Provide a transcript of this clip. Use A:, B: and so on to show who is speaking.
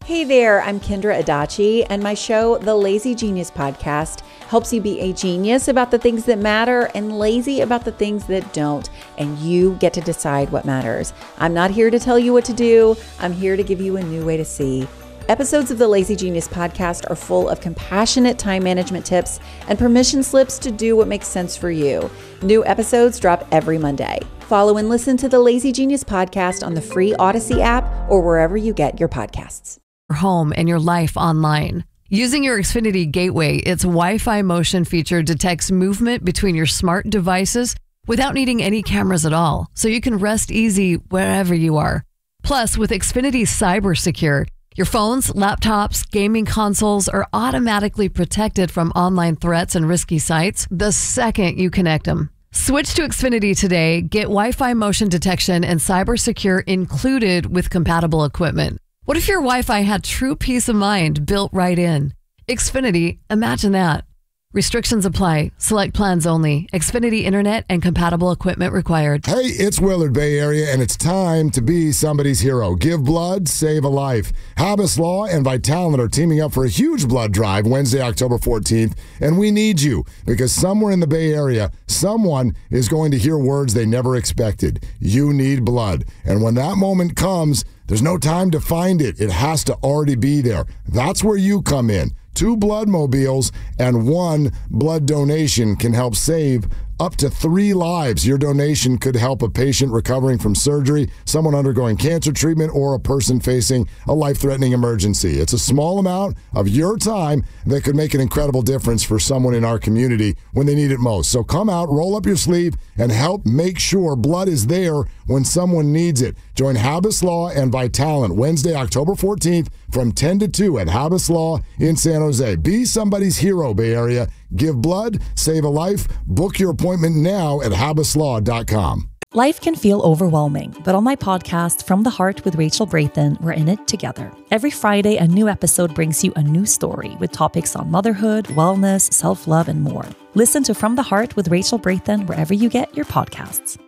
A: Hey there, I'm Kendra Adachi, and my show, The Lazy Genius Podcast, helps you be a genius about the things that matter and lazy about the things that don't, and you get to decide what matters. I'm not here to tell you what to do. I'm here to give you a new way to see. Episodes of the Lazy Genius Podcast are full of compassionate time management tips and permission slips to do what makes sense for you. New episodes drop every Monday. Follow and listen to the Lazy Genius Podcast on the free Odyssey app or wherever you get your podcasts.
B: Home and your life online. Using your Xfinity Gateway, its Wi-Fi motion feature detects movement between your smart devices without needing any cameras at all, so you can rest easy wherever you are. Plus, with Xfinity Cyber Secure, your phones, laptops, gaming consoles are automatically protected from online threats and risky sites the second you connect them. Switch to Xfinity today, get Wi-Fi motion detection and Cyber Secure included with compatible equipment. What if your Wi-Fi had true peace of mind built right in? Xfinity, imagine that. Restrictions apply. Select plans only. Xfinity Internet and compatible equipment required.
C: Hey, it's Willard, Bay Area, and it's time to be somebody's hero. Give blood, save a life. Habas Law and Vitalant are teaming up for a huge blood drive Wednesday, October 14th, and we need you because somewhere in the Bay Area, someone is going to hear words they never expected. You need blood. And when that moment comes, there's no time to find it. It has to already be there. That's where you come in. 2 blood mobiles and 1 blood donation can help save up to 3 lives. Your donation could help a patient recovering from surgery, someone undergoing cancer treatment, or a person facing a life-threatening emergency. It's a small amount of your time that could make an incredible difference for someone in our community when they need it most. So come out, roll up your sleeve, and help make sure blood is there when someone needs it. Join Habas Law and Vitalant Wednesday, October 14th from 10 to 2 at Habas Law in San Jose. Be somebody's hero, Bay Area. Give blood, save a life. Book your appointment now at habaslaw.com.
D: Life can feel overwhelming, but on my podcast, From the Heart with Rachel Brathen, we're in it together. Every Friday, a new episode brings you a new story with topics on motherhood, wellness, self-love, and more. Listen to From the Heart with Rachel Brathen wherever you get your podcasts.